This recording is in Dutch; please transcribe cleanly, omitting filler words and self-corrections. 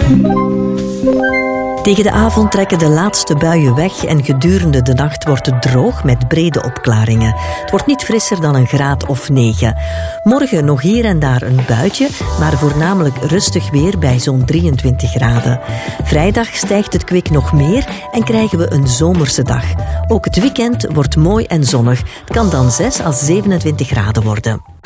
Tegen de avond trekken de laatste buien weg en gedurende de nacht wordt het droog met brede opklaringen. Het wordt niet frisser dan een graad of 9. Morgen nog hier en daar een buitje, maar voornamelijk rustig weer bij zo'n 23 graden. Vrijdag stijgt het kwik nog meer en krijgen we een zomerse dag. Ook het weekend wordt mooi en zonnig. Het kan dan 6 à 27 graden worden.